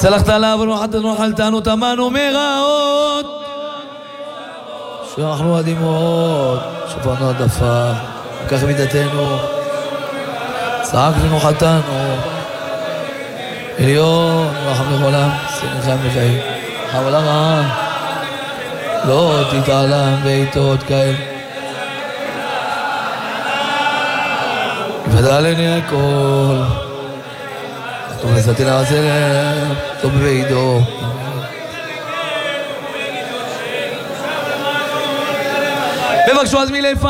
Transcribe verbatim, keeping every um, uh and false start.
סלחת עליו ונוחתנו חלתנו תמנו מרעות שאנחנו עדימות שפרנו עדפה וכך מידתנו צעקנו חטאנו עליון רחם לכולם סנכם לחיים אבל הרעה לא תתעלם בעיתות כאלה יפדה לעיני הכל טוב נסעתי לעזר טוב בעידו בבקשו אז מילי